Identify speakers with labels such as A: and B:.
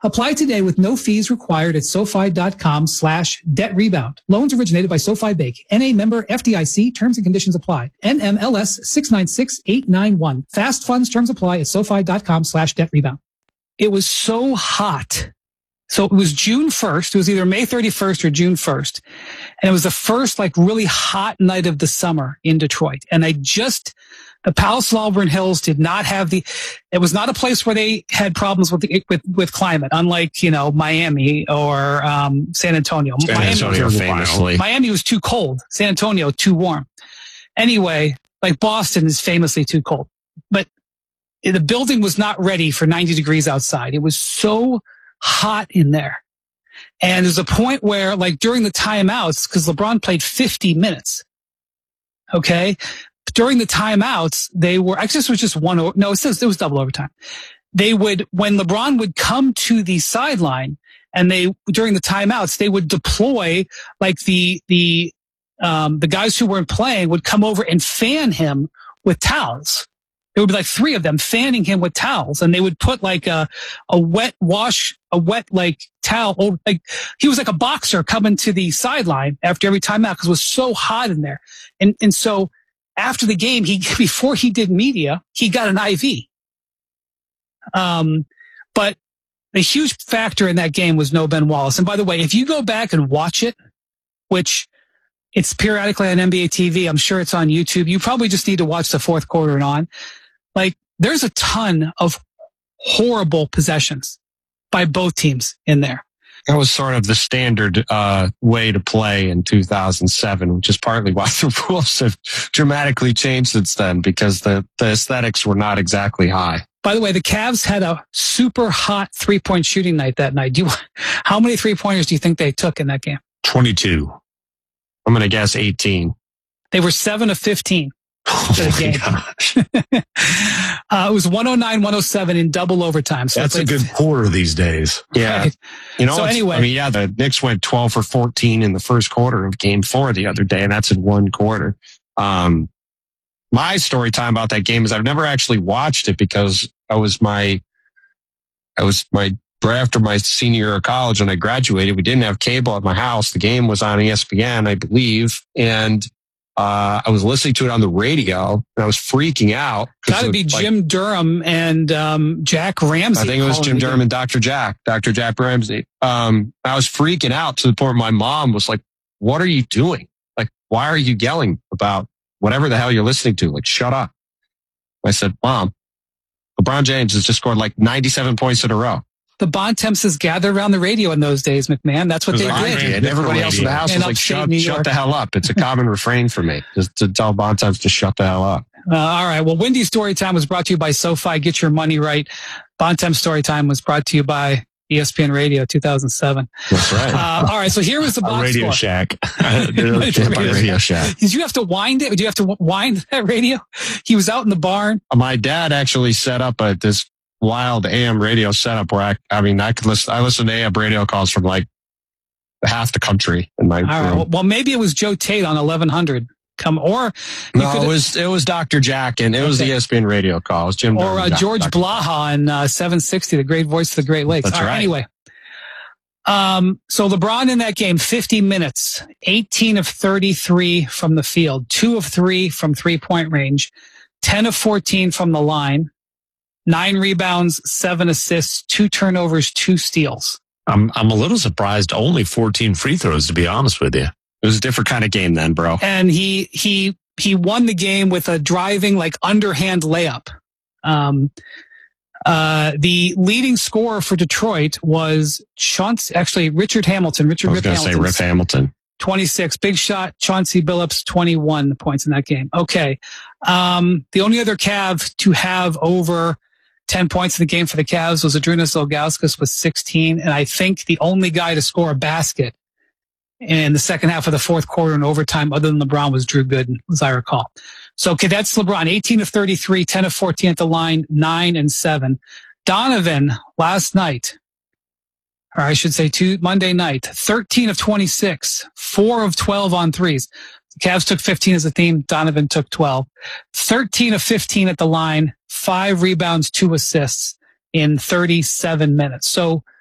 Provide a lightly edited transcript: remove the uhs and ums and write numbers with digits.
A: Apply today with no fees required at SoFi.com/debt-rebound. Loans originated by SoFi Bank. NA member FDIC. Terms and conditions apply. NMLS 696891. Fast funds terms apply at SoFi.com/debt-rebound. It was so hot. So it was June 1st. It was either May 31st or June 1st. And it was the first really hot night of the summer in Detroit. And the Palace Auburn Hills did not have it was not a place where they had problems with climate, unlike, Miami or, San Antonio. Miami was too cold. San Antonio, too warm. Anyway, Boston is famously too cold, but the building was not ready for 90 degrees outside. It was so hot in there. And there's a point where, during the timeouts, because LeBron played 50 minutes. Okay. During the timeouts, this was just it was double overtime. When LeBron would come to the sideline and during the timeouts, they would deploy, the guys who weren't playing would come over and fan him with towels. There would be three of them fanning him with towels, and they would put a wet towel. He was like a boxer coming to the sideline after every timeout because it was so hot in there. And so after the game, before he did media, he got an IV. But the huge factor in that game was no Ben Wallace. And by the way, if you go back and watch it, which it's periodically on NBA TV, I'm sure it's on YouTube. You probably just need to watch the fourth quarter and on. There's a ton of horrible possessions by both teams in there.
B: That was sort of the standard way to play in 2007, which is partly why the rules have dramatically changed since then, because the aesthetics were not exactly high.
A: By the way, the Cavs had a super hot three-point shooting night that night. How many three-pointers do you think they took in that game?
C: 22.
B: I'm going to guess 18.
A: They were 7 of 15.
C: Oh gosh.
A: It was 109-107 in double overtime. So
C: that's a good quarter these days.
B: Yeah.
A: Right.
B: So anyway, the Knicks went 12 for 14 in the first quarter of Game 4 the other day, and that's in one quarter. My story time about that game is I've never actually watched it because right after my senior year of college when I graduated. We didn't have cable at my house. The game was on ESPN, I believe, and I was listening to it on the radio and I was freaking out.
A: Got to be Jim Durham and Jack Ramsey.
B: I think it was Jim Durham and Dr. Jack Ramsey. I was freaking out to the point where my mom was like, "What are you doing? Why are you yelling about whatever the hell you're listening to? Shut up." I said, "Mom, LeBron James has just scored 97 points in a row."
A: The Bontemps gathered around the radio in those days, McMahon. That's what they did.
B: And everybody else in the house was shut the hell up. It's a common refrain for me just to tell Bontemps to shut the hell up.
A: All right. Well, Wendy's Storytime was brought to you by SoFi. Get your money right. Bontemps Storytime was brought to you by ESPN Radio 2007.
B: That's right.
A: All right. So here was the box
C: Radio
A: score.
C: Shack.
B: Radio Shack.
A: Did you have to wind it? Did you have to wind that radio? He was out in the barn.
B: My dad actually set up this wild AM radio setup where I listen to AM radio calls from half the country in my room.
A: Right. Well, maybe it was Joe Tate on 1100.
B: It was Dr. Jack, and it was the ESPN radio call. It was Jim
A: or George Blaha on 760, the great voice of the Great Lakes.
B: That's right.
A: Anyway, so LeBron in that game, 50 minutes, 18 of 33 from the field, 2 of 3 from 3-point range, 10 of 14 from the line. 9 rebounds, 7 assists, 2 turnovers, 2 steals.
C: I'm a little surprised. Only 14 free throws, to be honest with you.
B: It was a different kind of game then, bro.
A: And he won the game with a driving underhand layup. The leading scorer for Detroit was Richard Hamilton.
B: I was going to say Rip Hamilton.
A: 26. Big shot. Chauncey Billups, 21 points in that game. Okay. The only other Cav to have over 10 points in the game for the Cavs was Adrunas Ilgauskas with 16. And I think the only guy to score a basket in the second half of the fourth quarter in overtime other than LeBron was Drew Gooden, as I recall. So, okay, that's LeBron. 18 of 33, 10 of 14 at the line, 9 and 7. Donovan last night, or I should say Monday night, 13 of 26, 4 of 12 on threes. The Cavs took 15 as a team. Donovan took 12. 13 of 15 at the line, 5 rebounds, 2 assists in 37 minutes. So